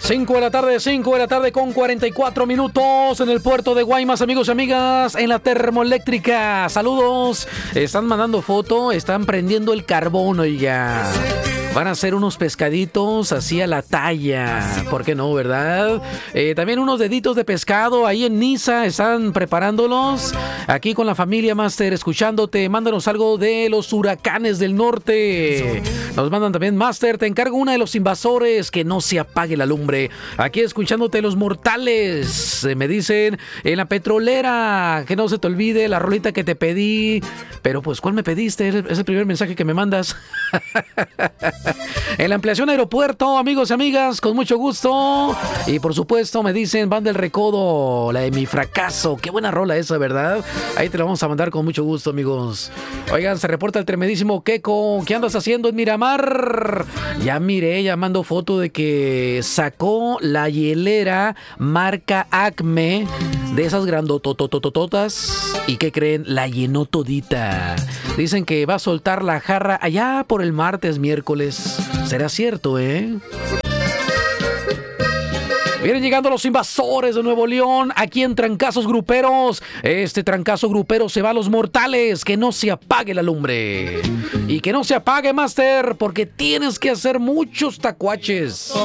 5 de la tarde con 44 minutos en el puerto de Guaymas, amigos y amigas, en la termoeléctrica. Saludos. Están mandando foto, están prendiendo el carbón, oiga. Van a hacer unos pescaditos así a la talla. ¿Por qué no, verdad? También unos deditos de pescado ahí en Niza. Están preparándolos. Aquí con la familia Master, escuchándote. Mándanos algo de los huracanes del norte. Nos mandan también, Master, te encargo una de los invasores. Que no se apague la lumbre. Aquí escuchándote los mortales. Me dicen, en la petrolera. Que no se te olvide la rolita que te pedí. Pero pues, ¿cuál me pediste? Es el primer mensaje que me mandas. En la ampliación aeropuerto, amigos y amigas, con mucho gusto. Y por supuesto me dicen, Banda del Recodo, la de Mi Fracaso. Qué buena rola esa, ¿verdad? Ahí te la vamos a mandar con mucho gusto, amigos. Oigan, se reporta el tremendísimo Keko. ¿Qué andas haciendo en Miramar? Ya miré, ya mando foto de que sacó la hielera marca Acme, de esas grandotototototas. ¿Y qué creen? La llenó todita. Dicen que va a soltar la jarra allá por el martes, miércoles. ¿Será cierto, eh? Vienen llegando los invasores de Nuevo León, aquí en Trancazos Gruperos. Este trancazo grupero se va a los mortales. Que no se apague la lumbre. Y que no se apague, Master, porque tienes que hacer muchos tacuaches.